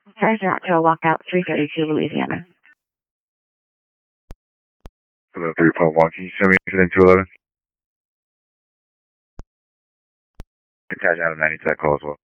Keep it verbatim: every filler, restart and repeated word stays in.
Charge out to a walkout three thirty-two, Louisiana. Hello, three point one. Can you send me incident two eleven? Attach out of ninety-sec call as well.